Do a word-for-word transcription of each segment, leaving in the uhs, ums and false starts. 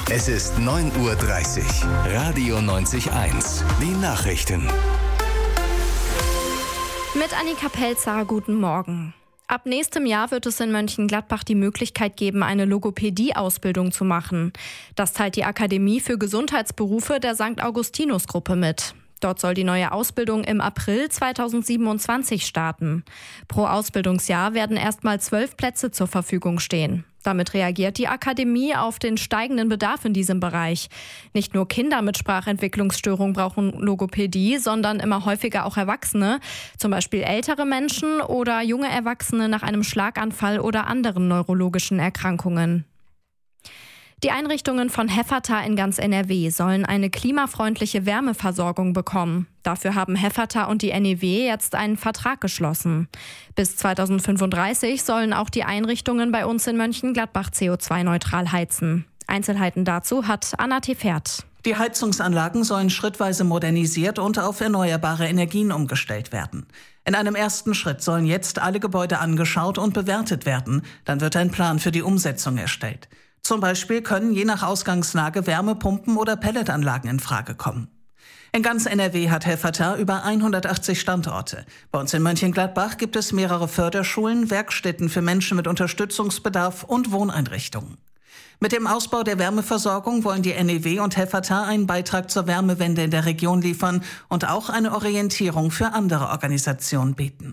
Es ist neun Uhr dreißig. Radio neunzig eins. Die Nachrichten. Mit Annika Pelzer, guten Morgen. Ab nächstem Jahr wird es in Mönchengladbach die Möglichkeit geben, eine Logopädie-Ausbildung zu machen. Das teilt die Akademie für Gesundheitsberufe der Sankt Augustinus-Gruppe mit. Dort soll die neue Ausbildung im April zweitausendsiebenundzwanzig starten. Pro Ausbildungsjahr werden erstmal zwölf Plätze zur Verfügung stehen. Damit reagiert die Akademie auf den steigenden Bedarf in diesem Bereich. Nicht nur Kinder mit Sprachentwicklungsstörung brauchen Logopädie, sondern immer häufiger auch Erwachsene, zum Beispiel ältere Menschen oder junge Erwachsene nach einem Schlaganfall oder anderen neurologischen Erkrankungen. Die Einrichtungen von Hefferta in ganz N R W sollen eine klimafreundliche Wärmeversorgung bekommen. Dafür haben Hefferta und die N E W jetzt einen Vertrag geschlossen. Bis zweitausendfünfunddreißig sollen auch die Einrichtungen bei uns in Mönchengladbach C O zwei neutral heizen. Einzelheiten dazu hat Anna Tefert. Die Heizungsanlagen sollen schrittweise modernisiert und auf erneuerbare Energien umgestellt werden. In einem ersten Schritt sollen jetzt alle Gebäude angeschaut und bewertet werden. Dann wird ein Plan für die Umsetzung erstellt. Zum Beispiel können je nach Ausgangslage Wärmepumpen oder Pelletanlagen in Frage kommen. In ganz N R W hat Hefferta über hundertachtzig Standorte. Bei uns in Mönchengladbach gibt es mehrere Förderschulen, Werkstätten für Menschen mit Unterstützungsbedarf und Wohneinrichtungen. Mit dem Ausbau der Wärmeversorgung wollen die N E W und Hefferta einen Beitrag zur Wärmewende in der Region liefern und auch eine Orientierung für andere Organisationen bieten.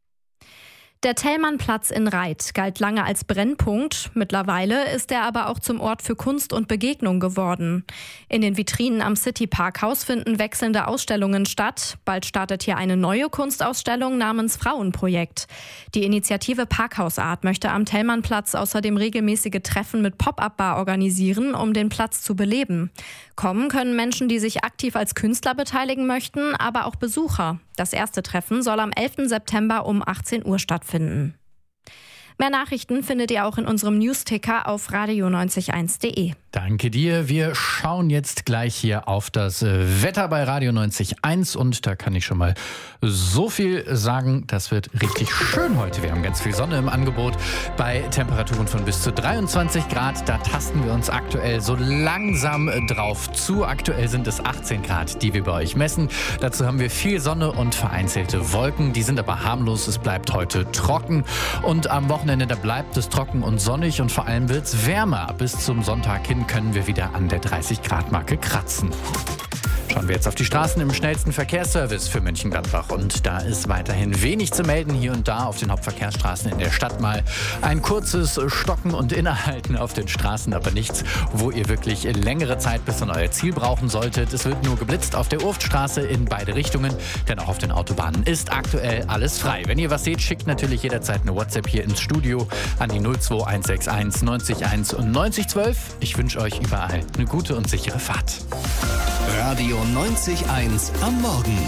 Der Thälmannplatz in Reith galt lange als Brennpunkt. Mittlerweile ist er aber auch zum Ort für Kunst und Begegnung geworden. In den Vitrinen am City Parkhaus finden wechselnde Ausstellungen statt. Bald startet hier eine neue Kunstausstellung namens Frauenprojekt. Die Initiative Parkhausart möchte am Thälmannplatz außerdem regelmäßige Treffen mit Pop-up-Bar organisieren, um den Platz zu beleben. Kommen können Menschen, die sich aktiv als Künstler beteiligen möchten, aber auch Besucher. Das erste Treffen soll am elften September um achtzehn Uhr stattfinden. Mehr Nachrichten findet ihr auch in unserem Newsticker auf radio neunzig eins punkt de. Danke dir. Wir schauen jetzt gleich hier auf das Wetter bei Radio neunzig eins und da kann ich schon mal so viel sagen, das wird richtig schön heute. Wir haben ganz viel Sonne im Angebot bei Temperaturen von bis zu dreiundzwanzig Grad. Da tasten wir uns aktuell so langsam drauf zu. Aktuell sind es achtzehn Grad, die wir bei euch messen. Dazu haben wir viel Sonne und vereinzelte Wolken. Die sind aber harmlos. Es bleibt heute trocken und am Wochenende da bleibt es trocken und sonnig und vor allem wird es wärmer. Bis zum Sonntag hin können wir wieder an der dreißig Grad Marke kratzen. Schauen wir jetzt auf die Straßen im schnellsten Verkehrsservice für Mönchengladbach. Und da ist weiterhin wenig zu melden. Hier und da auf den Hauptverkehrsstraßen in der Stadt mal ein kurzes Stocken und Innehalten auf den Straßen, aber nichts, wo ihr wirklich längere Zeit bis an euer Ziel brauchen solltet. Es wird nur geblitzt auf der Urftstraße in beide Richtungen, denn auch auf den Autobahnen ist aktuell alles frei. Wenn ihr was seht, schickt natürlich jederzeit eine WhatsApp hier ins Studio an die null zwei eins sechs eins neunzig eins und neunzig zwölf. Ich wünsche euch überall eine gute und sichere Fahrt. Radio neunzig eins am Morgen.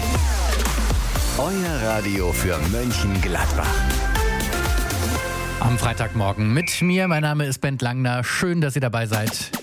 Euer Radio für Mönchengladbach. Am Freitagmorgen mit mir. Mein Name ist Bent Langner. Schön, dass ihr dabei seid.